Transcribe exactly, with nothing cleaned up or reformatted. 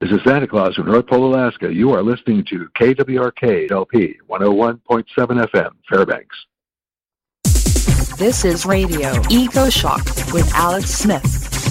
This is Santa Claus from North Pole, Alaska. You are listening to K W R K L P one oh one point seven F M, Fairbanks. This is Radio Eco Shock with Alex Smith.